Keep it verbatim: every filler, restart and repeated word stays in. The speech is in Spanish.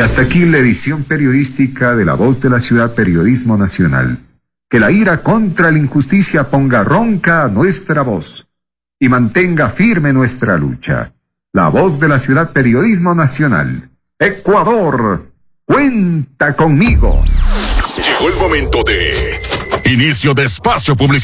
hasta aquí la edición periodística de La Voz de la Ciudad Periodismo Nacional. Que la ira contra la injusticia ponga ronca nuestra voz y mantenga firme nuestra lucha. La Voz de la Ciudad Periodismo Nacional. Ecuador, cuenta conmigo. Llegó el momento de inicio de espacio publicitario.